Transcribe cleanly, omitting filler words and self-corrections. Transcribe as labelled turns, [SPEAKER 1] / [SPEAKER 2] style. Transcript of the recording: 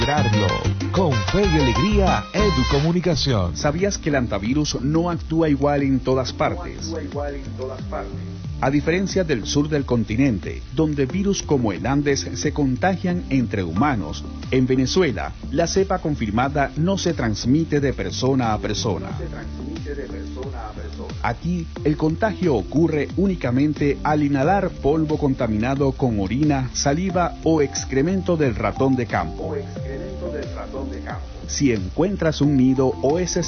[SPEAKER 1] Con fe y alegría, Educomunicación.
[SPEAKER 2] ¿Sabías que el antivirus no actúa igual en todas partes? A diferencia del sur del continente, donde virus como el Andes se contagian entre humanos, en Venezuela, la cepa confirmada no se transmite de persona a persona. Aquí, el contagio ocurre únicamente al inhalar polvo contaminado con orina, saliva o excremento del ratón de campo. Si encuentras un nido o heces